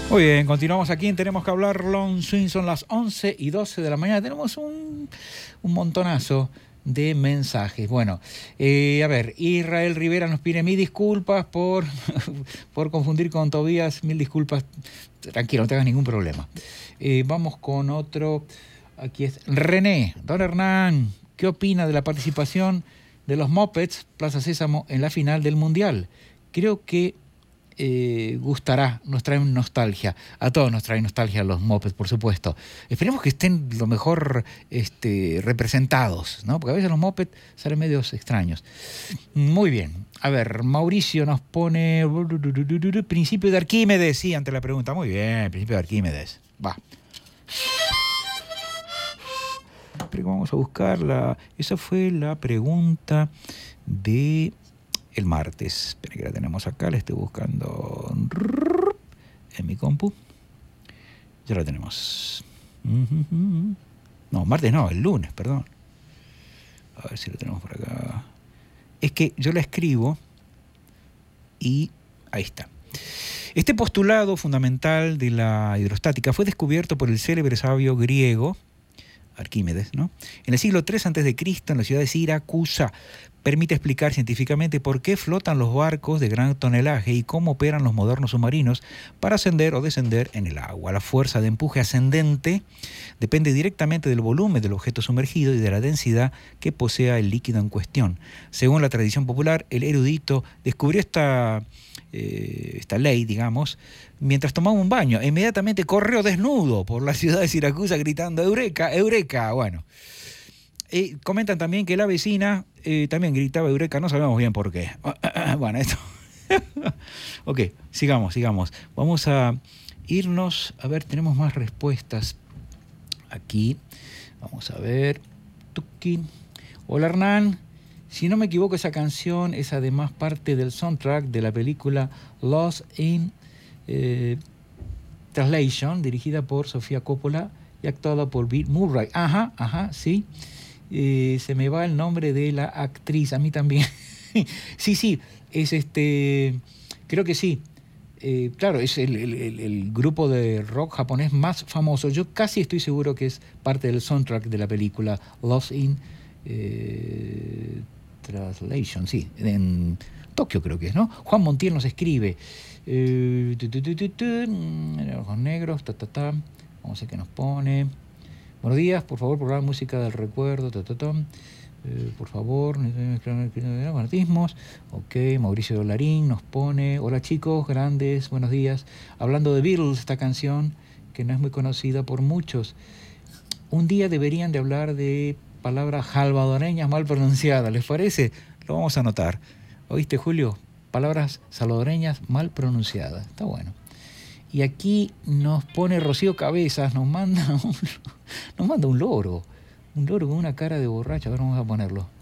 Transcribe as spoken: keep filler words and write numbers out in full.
Muy bien, continuamos aquí en Tenemos que hablar, Long Swing, son las once y doce de la mañana, tenemos un, un montonazo de mensajes. Bueno, eh, a ver, Israel Rivera nos pide mil disculpas por, por confundir con Tobías, mil disculpas, tranquilo, no te hagas ningún problema. Eh, vamos con otro, aquí es René, don Hernán, ¿qué opina de la participación de los Muppets Plaza Sésamo en la final del Mundial? Creo que Eh, gustará, nos trae nostalgia, a todos nos trae nostalgia los Muppets, por supuesto. Esperemos que estén lo mejor este, representados, ¿no? Porque a veces los Muppets salen medios extraños. Muy bien, a ver, Mauricio nos pone principio de Arquímedes, sí, ante la pregunta. Muy bien, principio de Arquímedes, va. Pero vamos a buscarla, esa fue la pregunta de el martes. Espera que la tenemos acá, la estoy buscando en mi compu. Ya la tenemos. No, martes no, el lunes, perdón. A ver si lo tenemos por acá. Es que yo la escribo y ahí está. Este postulado fundamental de la hidrostática fue descubierto por el célebre sabio griego Arquímedes, ¿no? En el siglo tres antes de Cristo, en la ciudad de Siracusa. Permite explicar científicamente por qué flotan los barcos de gran tonelaje y cómo operan los modernos submarinos para ascender o descender en el agua. La fuerza de empuje ascendente depende directamente del volumen del objeto sumergido y de la densidad que posea el líquido en cuestión. Según la tradición popular, el erudito descubrió esta, eh, esta ley, digamos, mientras tomaba un baño. E inmediatamente corrió desnudo por la ciudad de Siracusa gritando ¡Eureka! ¡Eureka! Bueno. Eh, comentan también que la vecina eh, también gritaba Eureka, no sabemos bien por qué. Bueno, esto... Ok, sigamos, sigamos. Vamos a irnos, a ver, tenemos más respuestas aquí. Vamos a ver. Tuki. Hola Hernán, si no me equivoco esa canción es además parte del soundtrack de la película Lost in eh, Translation, dirigida por Sofía Coppola y actuada por Bill Murray. Ajá, ajá, sí. Eh, se me va el nombre de la actriz, a mí también. sí, sí, es este, creo que sí. Eh, claro, es el, el, el grupo de rock japonés más famoso. Yo casi estoy seguro que es parte del soundtrack de la película Lost in eh, Translation, sí, en Tokio creo que es, ¿no? Juan Montiel nos escribe. Eh, tu, tu, tu, tu, tu, ojos negros, ta, ta, ta. Vamos a ver qué nos pone. Buenos días, por favor, programar música del recuerdo, ta, ta, ta. Eh, por favor, fanatismos. Ok, Mauricio Dolarín nos pone, hola chicos, grandes, buenos días. Hablando de Beatles, esta canción que no es muy conocida por muchos. Un día deberían de hablar de palabras salvadoreñas mal pronunciadas, ¿les parece? Lo vamos a anotar. ¿Oíste, Julio? Palabras salvadoreñas mal pronunciadas. Está bueno. Y aquí nos pone Rocío Cabezas, nos manda un, nos manda un loro, un loro con una cara de borracho. A ver, vamos a ponerlo.